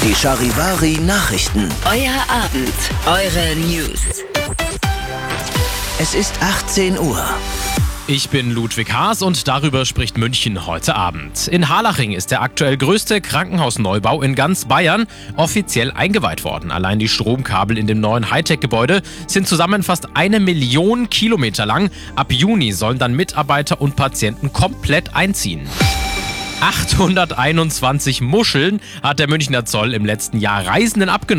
Die Charivari Nachrichten. Euer Abend, eure News. Es ist 18 Uhr. Ich bin Ludwig Haas und darüber spricht München heute Abend. In Harlaching ist der aktuell größte Krankenhausneubau in ganz Bayern offiziell eingeweiht worden. Allein die Stromkabel in dem neuen Hightech-Gebäude sind zusammen fast 1 Million Kilometer lang. Ab Juni sollen dann Mitarbeiter und Patienten komplett einziehen. 821 Muscheln hat der Münchner Zoll im letzten Jahr Reisenden abgenommen.